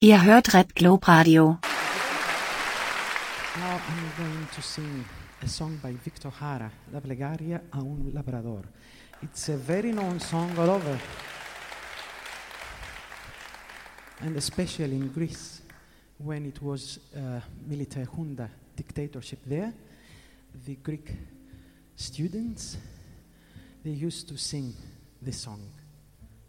Ihr hört Red Globe Radio. Now I'm going to sing a song by Victor Jara, La plegaria a un labrador. It's a very known song all over, and especially in Greece, when it was military junta dictatorship there, the Greek students, they used to sing this song.